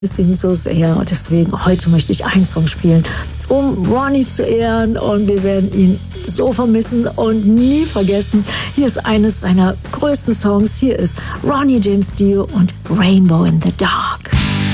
Es ihn so sehr und deswegen heute möchte ich einen Song spielen, um Ronnie zu ehren, und wir werden ihn so vermissen und nie vergessen. Hier ist eines seiner größten Songs. Hier ist Ronnie James Dio und Rainbow in the Dark.